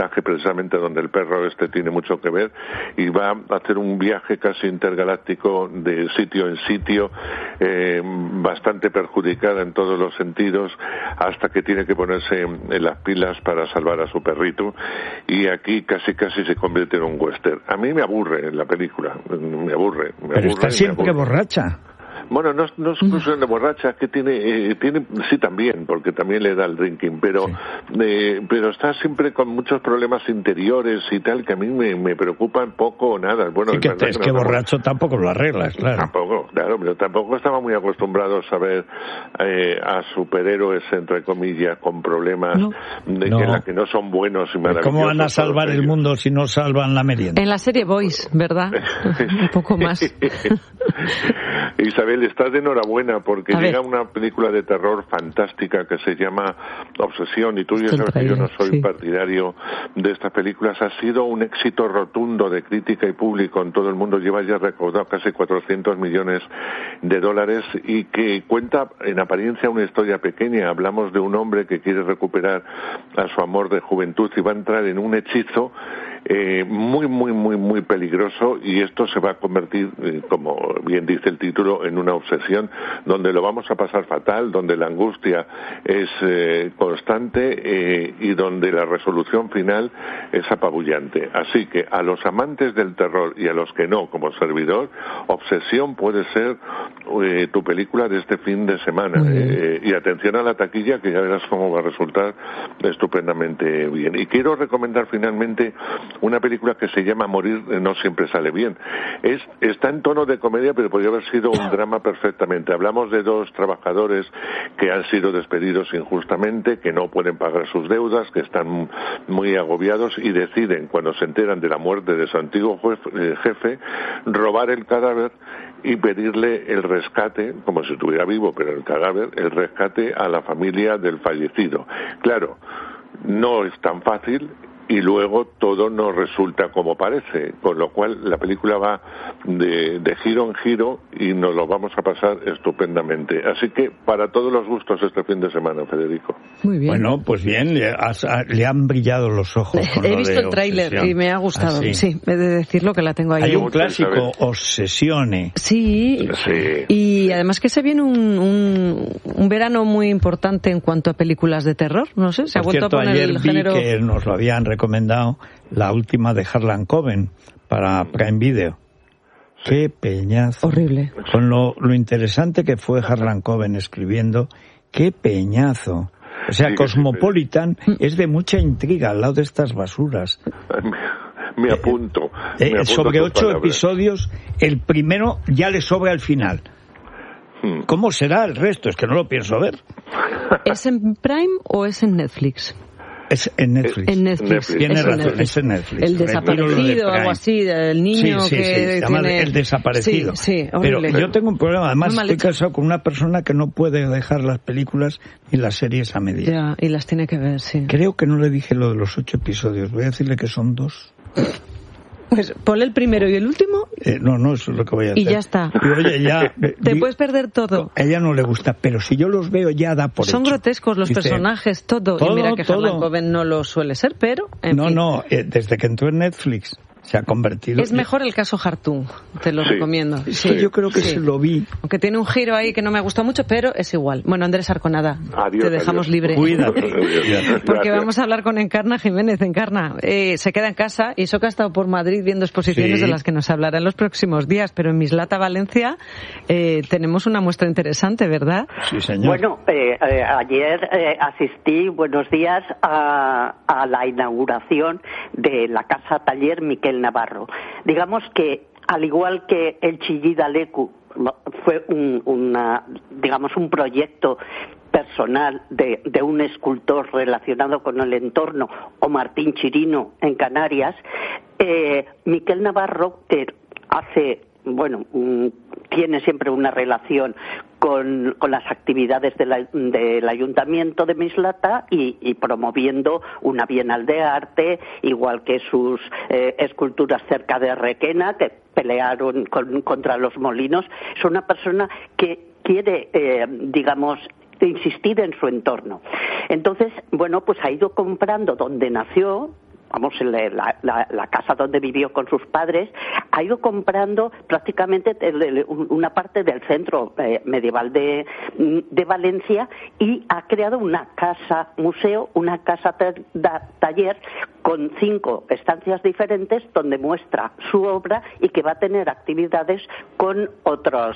montaje precisamente donde el perro tiene mucho que ver, y va a hacer un viaje casi intergaláctico de sitio en sitio, bastante perjudicada en todos los sentidos, hasta que tiene que ponerse en las pilas para salvar a su perrito, y aquí casi se convierte en un western. A mí me aburre la película, me aburre. Pero está siempre borracha. Bueno, no es cuestión de borracha, que tiene sí también, porque también le da el drinking, pero está siempre con muchos problemas interiores y tal, que a mí me preocupan poco o nada. Bueno, sí, es que borracho tampoco lo arreglas, claro. Tampoco, claro, pero tampoco estaba muy acostumbrados a ver a superhéroes, entre comillas, con problemas en la que no son buenos y maravillosos. ¿Cómo van a salvar el mundo si no salvan la merienda? En la serie Boys, ¿verdad? Un poco más. Isabel, estás de enhorabuena porque llega una película de terror fantástica que se llama Obsesión, y tú ya sabes que yo no soy partidario de estas películas. Ha sido un éxito rotundo de crítica y público en todo el mundo, lleva ya recaudado casi $400 millones y que cuenta en apariencia una historia pequeña. Hablamos de un hombre que quiere recuperar a su amor de juventud y va a entrar en un hechizo muy peligroso, y esto se va a convertir, como bien dice el título, en una obsesión donde lo vamos a pasar fatal, donde la angustia es constante y donde la resolución final es apabullante. Así que a los amantes del terror y a los que no, como servidor, Obsesión puede ser tu película de este fin de semana. Y atención a la taquilla, que ya verás cómo va a resultar estupendamente bien. Y quiero recomendar finalmente una película que se llama Morir no siempre sale bien. Está en tono de comedia, pero podría haber sido un drama perfectamente. Hablamos de dos trabajadores que han sido despedidos injustamente, que no pueden pagar sus deudas, que están muy agobiados y deciden, cuando se enteran de la muerte de su antiguo jefe, robar el cadáver y pedirle el rescate, como si estuviera vivo, pero el cadáver, el rescate a la familia del fallecido. Claro, no es tan fácil, y luego todo no resulta como parece, con lo cual la película va de giro en giro y nos lo vamos a pasar estupendamente. Así que para todos los gustos este fin de semana, Federico. Muy bien. Bueno, pues bien, le han brillado los ojos. He visto el tráiler y me ha gustado. Sí, he de decirlo que la tengo ahí. Hay un clásico, Obsessione. Sí, y además que se viene un verano muy importante en cuanto a películas de terror. No sé, se ha vuelto a poner el género. Ayer vi que nos lo habían recomendado la última de Harlan Coben para Prime Video. Qué peñazo. Horrible. Con lo interesante que fue Harlan Coben escribiendo, qué peñazo. O sea, Cosmopolitan es de mucha intriga al lado de estas basuras. Me apunto sobre 8 episodios, el primero ya le sobra al final. ¿Cómo será el resto? Es que no lo pienso ver. ¿Es en Prime o es en Netflix? Es en Netflix. En Netflix. Tiene razón, es en Netflix. El desaparecido, algo así, del niño que se llama tiene... El desaparecido. Sí, pero yo tengo un problema. Además, estoy casado con una persona que no puede dejar las películas ni las series a media. Ya, y las tiene que ver, sí. Creo que no le dije lo de los 8 episodios. Voy a decirle que son 2. Pues ponle el primero y el último. No, eso es lo que voy a hacer. Y ya está. Y, oye, te puedes perder todo. A ella no le gusta, pero si yo los veo ya da por Son hecho. grotescos los personajes, todo. Y mira que Harlan Coben no lo suele ser, pero... No, desde que entró en Netflix se ha convertido... Es mejor el caso Hartung, te lo recomiendo. Sí, yo creo que se lo vi. Aunque tiene un giro ahí que no me gustó mucho, pero es igual. Bueno, Andrés Arconada, te dejamos libre. Cuídate. Porque vamos a hablar con Encarna Jiménez. Encarna, se queda en casa y eso que ha estado por Madrid viendo exposiciones de las que nos hablará en los próximos días, pero en Mislata, Valencia, tenemos una muestra interesante, ¿verdad? Sí, señor. Bueno, ayer asistí, buenos días, a la inauguración de la Casa Taller Miquel Navarro. Digamos que, al igual que el Chillida Leku fue un proyecto personal de un escultor relacionado con el entorno, o Martín Chirino en Canarias, Miquel Navarro, que tiene siempre una relación con las actividades del Ayuntamiento de Mislata y promoviendo una Bienal de Arte, igual que sus esculturas cerca de Requena, que pelearon contra los molinos. Es una persona que quiere, insistir en su entorno. Entonces, pues ha ido comprando donde nació, vamos, la casa donde vivió con sus padres, ha ido comprando prácticamente una parte del centro medieval de Valencia y ha creado una casa museo, una casa taller con 5 estancias diferentes donde muestra su obra y que va a tener actividades con otros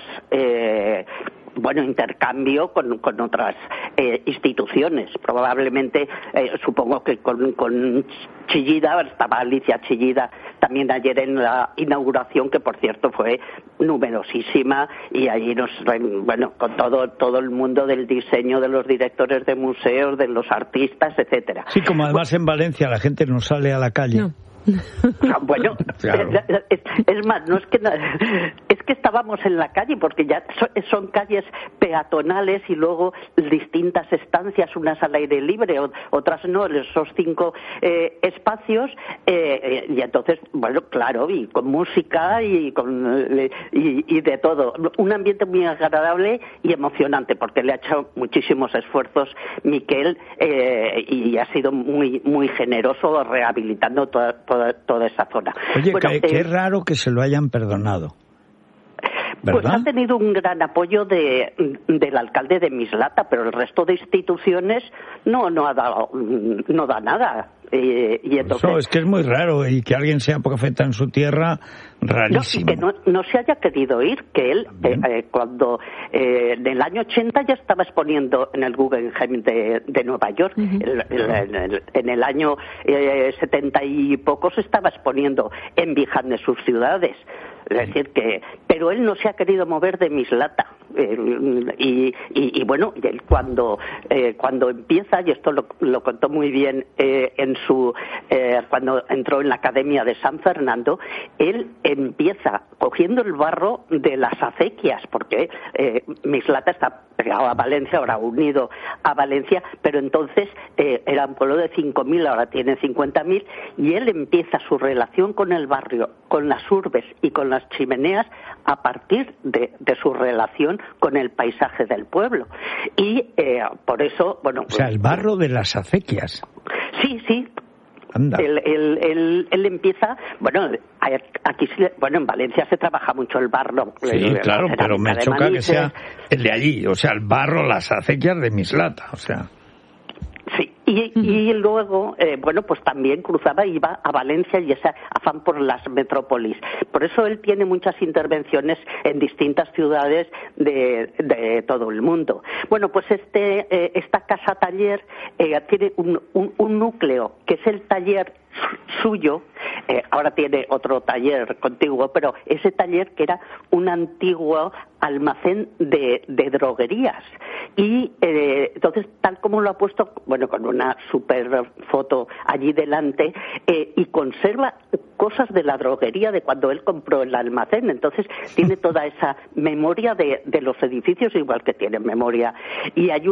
intercambio con otras instituciones. Probablemente, supongo que con Chillida, estaba Alicia Chillida también ayer en la inauguración, que por cierto fue numerosísima, y allí con todo el mundo del diseño, de los directores de museos, de los artistas, etcétera. Sí, como además en Valencia la gente no sale a la calle. No. Bueno, claro. Es más, es que estábamos en la calle, porque ya son calles peatonales y luego distintas estancias, unas al aire libre, otras no, esos 5 espacios, y entonces, bueno, claro, y con música y de todo, un ambiente muy agradable y emocionante, porque le ha hecho muchísimos esfuerzos Miquel, y ha sido muy muy generoso rehabilitando toda esa zona. Oye, qué raro que se lo hayan perdonado. ¿Verdad? Pues ha tenido un gran apoyo del alcalde de Mislata, pero el resto de instituciones no da nada. Y entonces, eso es que es muy raro, y que alguien sea profeta en su tierra, rarísimo. No, que no se haya querido ir, que él cuando en el año 80 ya estaba exponiendo en el Guggenheim de Nueva York, en el año 70 y poco se estaba exponiendo en Biján de sus ciudades. Es decir, pero él no se ha querido mover de Mislata. Y bueno, él cuando empieza, y esto lo contó muy bien cuando entró en la Academia de San Fernando, él empieza cogiendo el barro de las acequias, porque Mislata está pegado a Valencia, ahora unido a Valencia, pero entonces era un pueblo de 5.000, ahora tiene 50.000, y él empieza su relación con el barrio, con las urbes y con las chimeneas a partir de su relación con el paisaje del pueblo. Y por eso, bueno... O sea, el barro de las acequias. Sí. Anda. Él empieza, aquí en Valencia se trabaja mucho el barro. Sí, claro, pero me choca que sea el de allí, o sea, el barro, las acequias de Mislata, o sea... Sí, y luego, pues también cruzaba, iba a Valencia, y ese afán por las metrópolis. Por eso él tiene muchas intervenciones en distintas ciudades de todo el mundo. Bueno, pues esta casa taller tiene un núcleo, que es el taller suyo. Ahora tiene otro taller contiguo, pero ese taller que era un antiguo almacén de droguerías, y entonces, tal como lo ha puesto, con una super foto allí delante, y conserva cosas de la droguería de cuando él compró el almacén. Entonces tiene toda esa memoria de los edificios, igual que tiene memoria. Y hay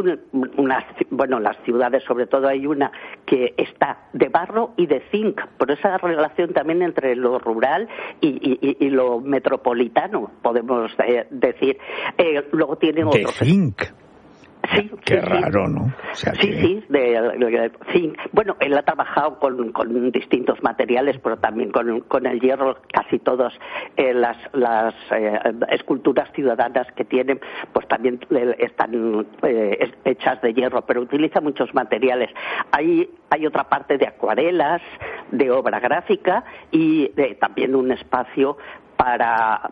las ciudades, sobre todo hay una que está de barro y de zinc, por esa relación también entre lo rural y lo metropolitano, podemos decir. Luego tiene otros... ¿De zinc? Sí, qué raro, ¿no? O sea, sí, zinc. Bueno, él ha trabajado con distintos materiales, pero también con el hierro. Casi todas las esculturas ciudadanas que tienen, pues también están hechas de hierro, pero utiliza muchos materiales. Hay otra parte de acuarelas, de obra gráfica, y también un espacio para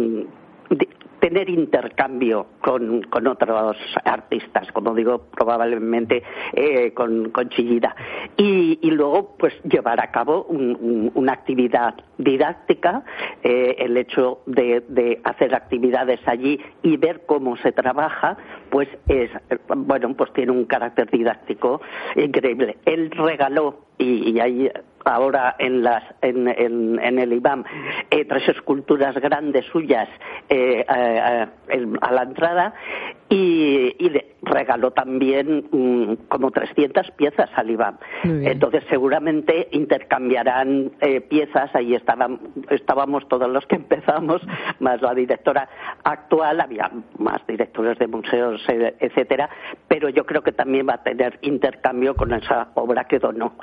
tener intercambio con otros artistas, como digo, probablemente con Chillida, y luego pues llevar a cabo una actividad didáctica. El hecho de hacer actividades allí y ver cómo se trabaja, pues pues tiene un carácter didáctico increíble. Él regaló, y hay ahora en el IBAM 3 esculturas grandes suyas a la entrada, y regaló también como 300 piezas al IBAM. Entonces seguramente intercambiarán piezas. Ahí estábamos todos los que empezamos, más la directora actual, había más directores de museos, etcétera, pero yo creo que también va a tener intercambio con esa obra que donó.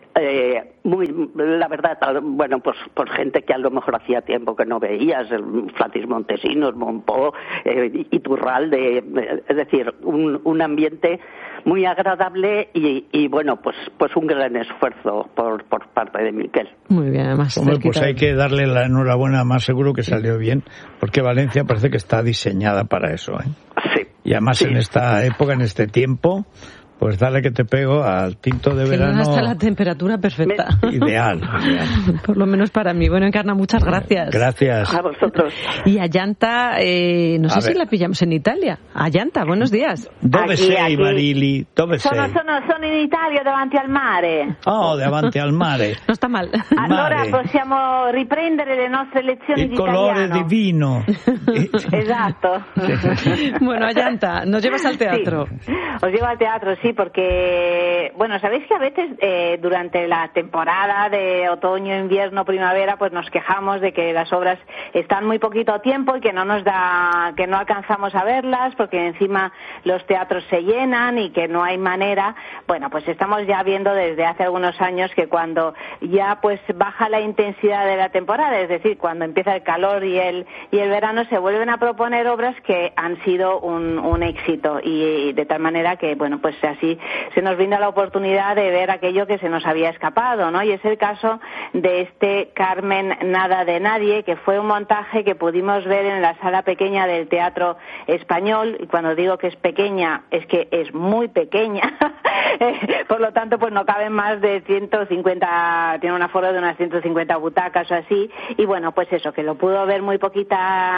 La verdad, bueno, pues por gente que a lo mejor hacía tiempo que no veías, el Flatis Montesinos, Monpó, Iturralde, es decir, un ambiente muy agradable y bueno, pues un gran esfuerzo por parte de Miquel. Muy bien, además. Hombre, pues hay que darle la enhorabuena, más seguro que salió bien, porque Valencia parece que está diseñada para eso, ¿eh? Sí. Y además en esta época, en este tiempo, pues dale que te pego al tinto de verano. Hasta la temperatura perfecta. Ideal. Por lo menos para mí. Bueno, Encarna, muchas gracias. Gracias. A vosotros. Y a Llanta, no sé si la pillamos en Italia. A Llanta, buenos días. Dove sei, Marili? Dove sei? Sono in Italia davanti al mare. Oh, davanti al mare. No está mal. Allora possiamo riprendere le nostre lezioni di italiano. Il colore divino. Esatto. Bueno, a Llanta, nos llevas al teatro. Sí. Os llevo al teatro, sí, porque, bueno, sabéis que a veces durante la temporada de otoño, invierno, primavera, pues nos quejamos de que las obras están muy poquito tiempo y que no alcanzamos a verlas porque encima los teatros se llenan y que no hay manera. Bueno, pues estamos ya viendo desde hace algunos años que cuando ya pues baja la intensidad de la temporada, es decir, cuando empieza el calor y el verano, se vuelven a proponer obras que han sido un éxito y de tal manera que, bueno, pues así se nos brinda la oportunidad de ver aquello que se nos había escapado, ¿no? Y es el caso de este Carmen Nada de Nadie, que fue un montaje que pudimos ver en la sala pequeña del Teatro Español, y cuando digo que es pequeña, es que es muy pequeña, por lo tanto, pues no caben más de 150, tiene un aforo de unas 150 butacas o así, y bueno, pues eso, que lo pudo ver muy poquito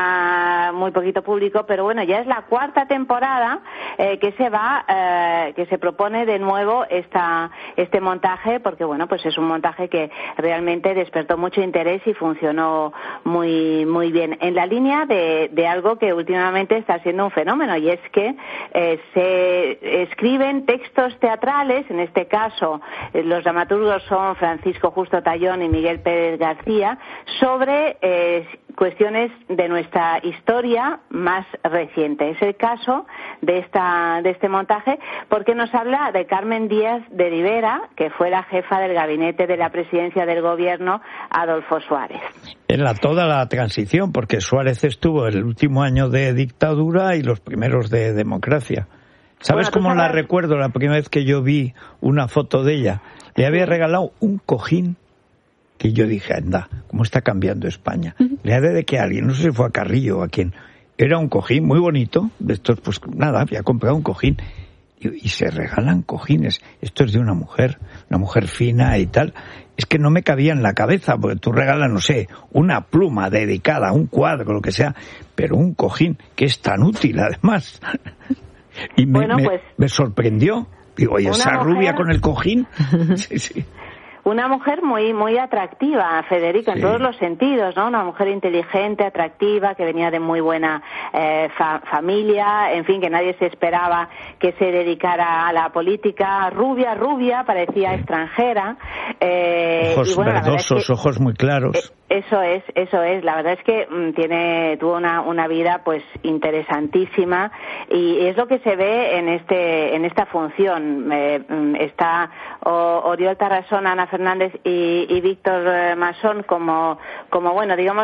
público, pero bueno, ya es la cuarta temporada que se propone de nuevo este montaje, porque bueno, pues es un montaje que realmente despertó mucho interés y funcionó muy muy bien, en la línea de algo que últimamente está siendo un fenómeno, y es que se escriben textos teatrales, en este caso los dramaturgos son Francisco Justo Tallón y Miguel Pérez García, sobre cuestiones de nuestra historia más reciente. Es el caso de este montaje, porque nos habla de Carmen Díaz de Rivera, que fue la jefa del gabinete de la presidencia del gobierno Adolfo Suárez. En toda la transición, porque Suárez estuvo el último año de dictadura y los primeros de democracia. ¿Sabes cómo la recuerdo la primera vez que yo vi una foto de ella? Le había regalado un cojín que yo dije, anda, ¿cómo está cambiando España? Le ha de que alguien, no sé si fue a Carrillo o a quién, era un cojín muy bonito, de estos, pues nada, había comprado un cojín, y se regalan cojines. Esto es de una mujer fina y tal. Es que no me cabía en la cabeza, porque tú regalas, no sé, una pluma dedicada, un cuadro, lo que sea, pero un cojín que es tan útil además. Y me sorprendió. Digo, ¿y esa rubia con el cojín? Sí, sí. Una mujer muy muy atractiva, Federica, en todos los sentidos, ¿no? Una mujer inteligente, atractiva, que venía de muy buena familia, en fin, que nadie se esperaba que se dedicara a la política. Rubia, parecía extranjera. Ojos verdosos, ojos muy claros. Eso es. La verdad es que tuvo una vida pues interesantísima, y es lo que se ve en esta función. Está Oriol Tarrasón, Ana Fernández y Víctor Masón como bueno, digamos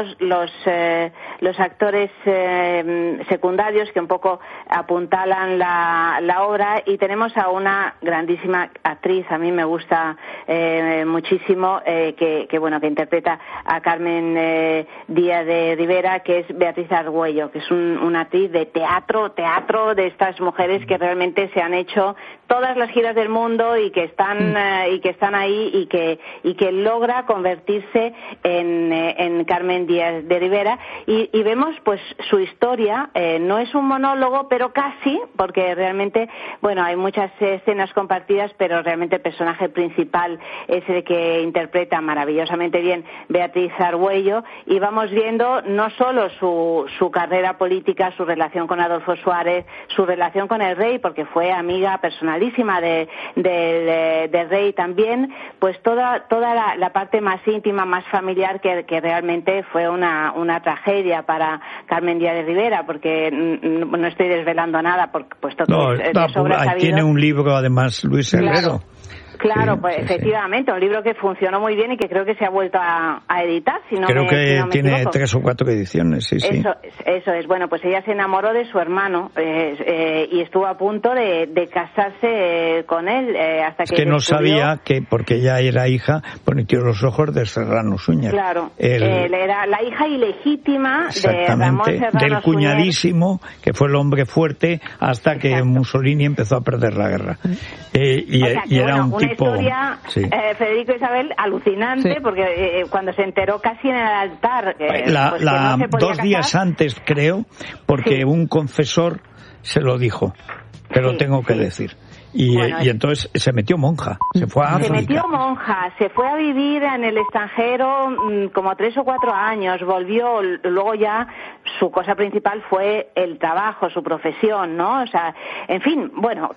los actores secundarios que un poco apuntalan la obra, y tenemos a una grandísima actriz, a mí me gusta muchísimo, que interpreta a Carmen Díaz de Rivera, que es Beatriz Argüello, que es una actriz de teatro de estas mujeres que realmente se han hecho todas las giras del mundo y que están ahí, y que logra convertirse en Carmen Díaz de Rivera, y vemos pues su historia. No es un monólogo, pero casi, porque realmente, bueno, hay muchas escenas compartidas, pero realmente el personaje principal es el que interpreta maravillosamente bien Beatriz Argüello, y vamos viendo no solo su carrera política, su relación con Adolfo Suárez, su relación con el rey, porque fue amiga personalísima del rey también, pues toda la parte más íntima, más familiar, que realmente fue una tragedia para Carmen Díaz de Rivera, porque no estoy desvelando nada, puesto que de sobra sabido. Tiene un libro además Luis Herrero. Claro, sí, pues sí, efectivamente, un libro que funcionó muy bien y que creo que se ha vuelto a editar. Creo que tiene equivoco. 3 o 4 ediciones, sí. Eso es. Bueno, pues ella se enamoró de su hermano y estuvo a punto de casarse con él hasta que... Es que no sabía que, porque ella era hija, metió los ojos de Serrano Suñer. Claro, era la hija ilegítima de Ramón Serrano del cuñadísimo, que fue el hombre fuerte hasta que Mussolini empezó a perder la guerra. Y era un tipo... historia, Federico Isabel, alucinante, porque cuando se enteró casi en el altar... no 2 días antes, creo, porque un confesor se lo dijo, te lo tengo que decir. Y entonces se metió monja, se fue a África. Se metió monja, se fue a vivir en el extranjero como 3 o 4 años, volvió, luego ya su cosa principal fue el trabajo, su profesión, ¿no? O sea, en fin, bueno,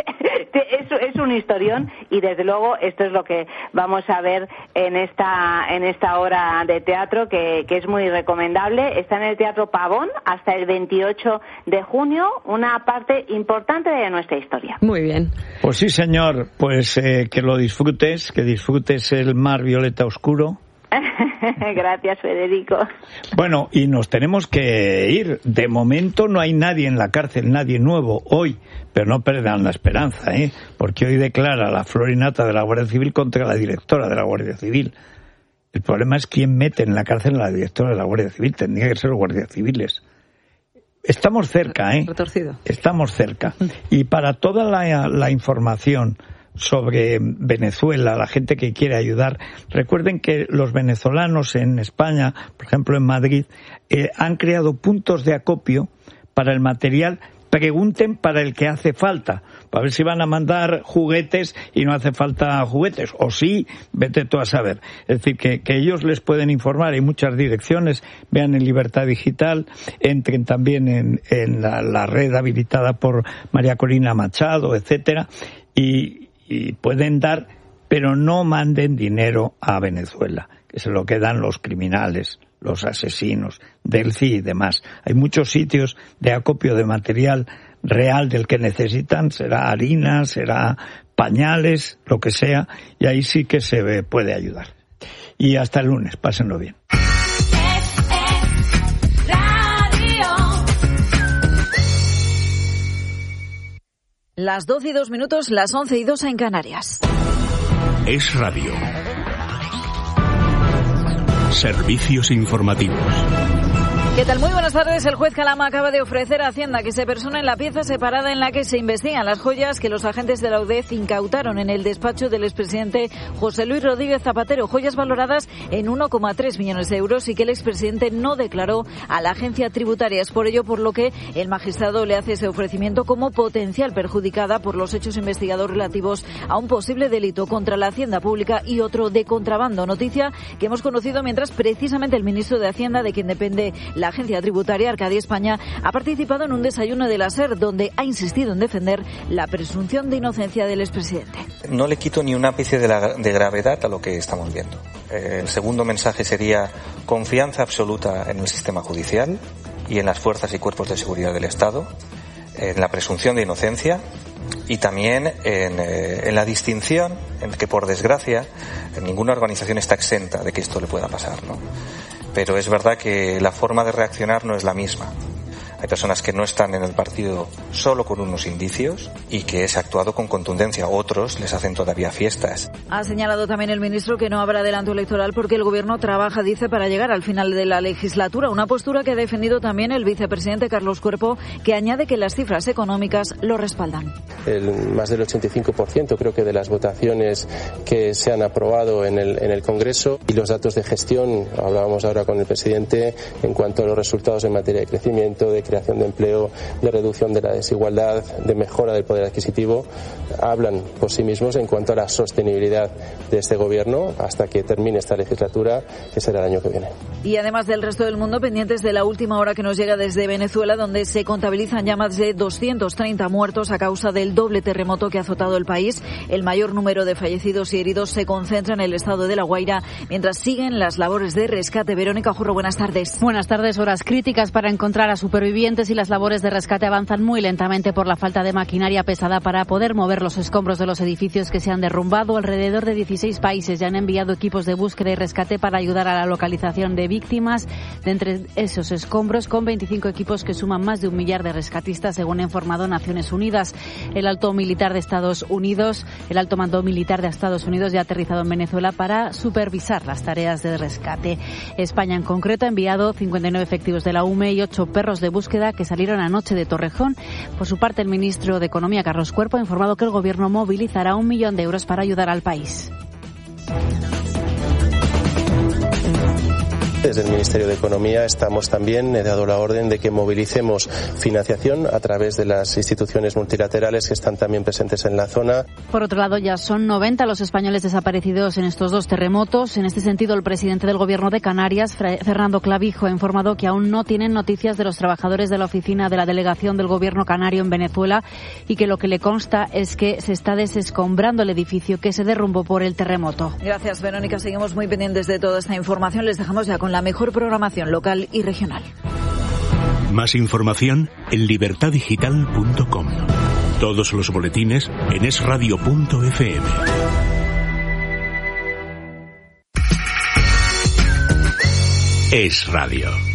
es un historión, y desde luego esto es lo que vamos a ver en esta obra de teatro, que es muy recomendable. Está en el Teatro Pavón hasta el 28 de junio, una parte importante de nuestra historia. Muy bien. Pues sí, señor, pues que lo disfrutes, que disfrutes el mar violeta oscuro. Gracias, Federico. Bueno, y nos tenemos que ir. De momento no hay nadie en la cárcel, nadie nuevo hoy, pero no perdan la esperanza, porque hoy declara la Florinata de la Guardia Civil contra la directora de la Guardia Civil. El problema es quién mete en la cárcel a la directora de la Guardia Civil. Tendría que ser los guardias civiles. Estamos cerca, Retorcido. Estamos cerca. Y para toda la información sobre Venezuela, la gente que quiere ayudar, recuerden que los venezolanos en España, por ejemplo en Madrid, han creado puntos de acopio para el material. Pregunten para el que hace falta, para ver si van a mandar juguetes y no hace falta juguetes, o sí, vete tú a saber. Es decir, que ellos les pueden informar, hay muchas direcciones, vean en Libertad Digital, entren también en la red habilitada por María Corina Machado, etcétera, y pueden dar, pero no manden dinero a Venezuela, que se lo quedan los criminales, los asesinos, Delci y demás. Hay muchos sitios de acopio de material real del que necesitan, será harina, será pañales, lo que sea, y ahí sí que se puede ayudar. Y hasta el lunes, pásenlo bien. Las 12:02, las 11:02 en Canarias. Es Radio. Servicios informativos. ¿Qué tal? Muy buenas tardes. El juez Calama acaba de ofrecer a Hacienda que se persone en la pieza separada en la que se investigan las joyas que los agentes de la UDEF incautaron en el despacho del expresidente José Luis Rodríguez Zapatero, joyas valoradas en 1,3 millones de euros y que el expresidente no declaró a la agencia tributaria. Es por ello por lo que el magistrado le hace ese ofrecimiento como potencial perjudicada por los hechos investigados relativos a un posible delito contra la Hacienda Pública y otro de contrabando. Noticia que hemos conocido mientras precisamente el ministro de Hacienda, de quien depende la agencia tributaria, Arcadia España, ha participado en un desayuno de la SER donde ha insistido en defender la presunción de inocencia del expresidente. No le quito ni un ápice de gravedad a lo que estamos viendo. El segundo mensaje sería confianza absoluta en el sistema judicial y en las fuerzas y cuerpos de seguridad del Estado, en la presunción de inocencia y también en la distinción en que, por desgracia, ninguna organización está exenta de que esto le pueda pasar, ¿no? Pero es verdad que la forma de reaccionar no es la misma. Hay personas que no están en el partido solo con unos indicios y que se ha actuado con contundencia. Otros les hacen todavía fiestas. Ha señalado también el ministro que no habrá adelanto electoral porque el Gobierno trabaja, dice, para llegar al final de la legislatura. Una postura que ha defendido también el vicepresidente Carlos Cuerpo, que añade que las cifras económicas lo respaldan. Más del 85% creo que de las votaciones que se han aprobado en el Congreso, y los datos de gestión, hablábamos ahora con el presidente en cuanto a los resultados en materia de crecimiento, de creación de empleo, de reducción de la desigualdad, de mejora del poder adquisitivo, hablan por sí mismos en cuanto a la sostenibilidad de este Gobierno hasta que termine esta legislatura, que será el año que viene. Y además del resto del mundo, pendientes de la última hora que nos llega desde Venezuela, donde se contabilizan ya más de 230 muertos a causa del doble terremoto que ha azotado el país. El mayor número de fallecidos y heridos se concentra en el estado de La Guaira, mientras siguen las labores de rescate. Verónica Jurro, buenas tardes. Buenas tardes. Horas críticas para encontrar a supervivientes y las labores de rescate avanzan muy lentamente por la falta de maquinaria pesada para poder mover los escombros de los edificios que se han derrumbado. Alrededor de 16 países ya han enviado equipos de búsqueda y rescate para ayudar a la localización de víctimas de entre esos escombros, con 25 equipos que suman más de 1 millar de rescatistas, según ha informado Naciones Unidas. El alto mando militar de Estados Unidos ya ha aterrizado en Venezuela para supervisar las tareas de rescate. España, en concreto, ha enviado 59 efectivos de la UME y 8 perros de búsqueda que salieron anoche de Torrejón. Por su parte, el ministro de Economía, Carlos Cuerpo, ha informado que el Gobierno movilizará 1 millón de euros para ayudar al país. Desde el Ministerio de Economía he dado la orden de que movilicemos financiación a través de las instituciones multilaterales que están también presentes en la zona. Por otro lado, ya son 90 los españoles desaparecidos en estos 2 terremotos. En este sentido, el presidente del Gobierno de Canarias, Fernando Clavijo, ha informado que aún no tienen noticias de los trabajadores de la oficina de la delegación del Gobierno canario en Venezuela y que lo que le consta es que se está desescombrando el edificio que se derrumbó por el terremoto. Gracias, Verónica. Seguimos muy pendientes de toda esta información. Les dejamos ya con la mejor programación local y regional. Más información en libertadigital.com. Todos los boletines en esradio.fm. Es Radio.